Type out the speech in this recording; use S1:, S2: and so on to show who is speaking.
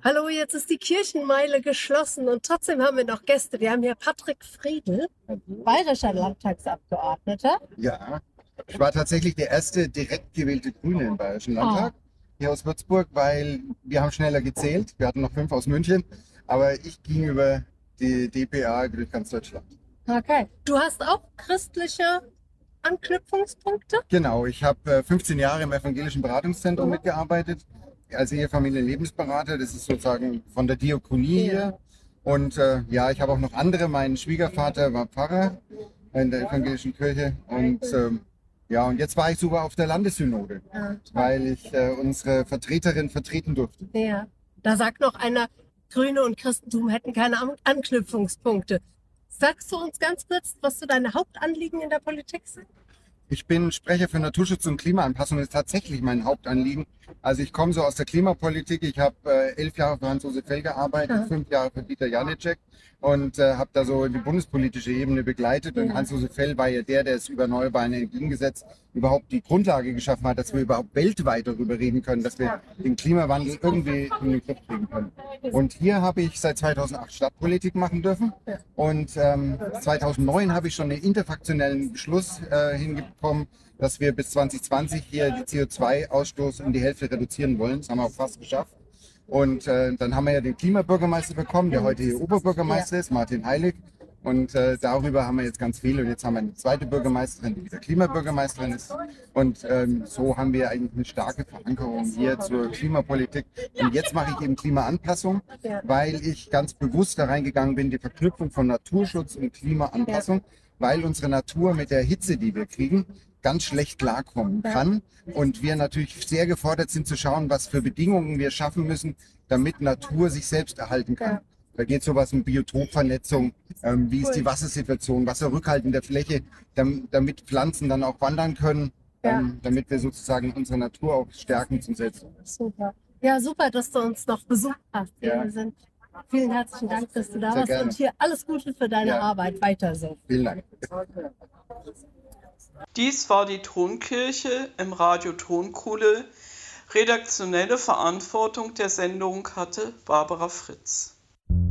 S1: Hallo, jetzt ist die Kirchenmeile geschlossen und trotzdem haben wir noch Gäste. Wir haben hier Patrick Friedl, bayerischer Landtagsabgeordneter.
S2: Ja, ich war tatsächlich der erste direkt gewählte Grüne im Bayerischen Landtag, hier aus Würzburg, weil wir haben schneller gezählt. Wir hatten noch 5 aus München, aber ich ging über die DPA durch ganz Deutschland.
S1: Okay. Du hast auch christliche Anknüpfungspunkte?
S2: Genau, ich habe 15 Jahre im evangelischen Beratungszentrum mitgearbeitet, als Ehefamilienlebensberater. Das ist sozusagen von der Diakonie hier. Und ja, ich habe auch noch andere. Mein Schwiegervater war Pfarrer in der evangelischen Kirche. Und ja, und jetzt war ich sogar auf der Landessynode, weil ich unsere Vertreterin vertreten durfte.
S1: Ja. Da sagt noch einer, Grüne und Christentum hätten keine Anknüpfungspunkte. Sagst du uns ganz kurz, was so deine Hauptanliegen in der Politik sind?
S2: Ich bin Sprecher für Naturschutz und Klimaanpassung. Das ist tatsächlich mein Hauptanliegen. Also ich komme so aus der Klimapolitik. Ich habe 11 Jahre für Hans-Josef Fell gearbeitet, 5 Jahre für Dieter Janicek und habe da so die bundespolitische Ebene begleitet. Und Hans-Josef Fell war ja der das erneuerbare Energiengesetz überhaupt die Grundlage geschaffen hat, dass wir überhaupt weltweit darüber reden können, dass wir den Klimawandel irgendwie in den Griff kriegen können. Und hier habe ich seit 2008 Stadtpolitik machen dürfen. Und 2009 habe ich schon einen interfraktionellen Beschluss hingekommen, dass wir bis 2020 hier die CO2-Ausstoß um die Hälfte reduzieren wollen. Das haben wir auch fast geschafft. Und dann haben wir ja den Klimabürgermeister bekommen, der heute hier Oberbürgermeister ist, Martin Heilig. Und darüber haben wir jetzt ganz viel. Und jetzt haben wir eine zweite Bürgermeisterin, die wieder Klimabürgermeisterin ist. Und so haben wir eigentlich eine starke Verankerung hier zur Klimapolitik. Und jetzt mache ich eben Klimaanpassung, weil ich ganz bewusst da reingegangen bin, die Verknüpfung von Naturschutz und Klimaanpassung, weil unsere Natur mit der Hitze, die wir kriegen, ganz schlecht klarkommen kann. Und wir natürlich sehr gefordert sind zu schauen, was für Bedingungen wir schaffen müssen, damit Natur sich selbst erhalten kann. Da geht sowas um Biotopvernetzung, wie ist die Wassersituation, wasserrückhaltende Fläche, damit Pflanzen dann auch wandern können, damit wir sozusagen unsere Natur auch stärken zum Selbstschutz.
S1: Super. Ja, super, dass du uns noch besucht hast.
S2: Ja.
S1: Vielen herzlichen Dank, dass du da
S2: Sehr
S1: warst
S2: gerne.
S1: und hier alles Gute für deine Arbeit. Weiter so.
S2: Vielen Dank.
S3: Dies war die Tonkirche im Radio Tonkuhle. Redaktionelle Verantwortung der Sendung hatte Barbara Fritz.